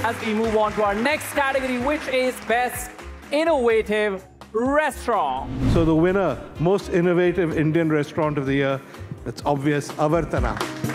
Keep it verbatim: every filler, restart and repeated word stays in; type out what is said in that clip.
as we move on to our next category, which is Best Innovative Restaurant. So the winner, most innovative Indian restaurant of the year, it's obvious, Avartana.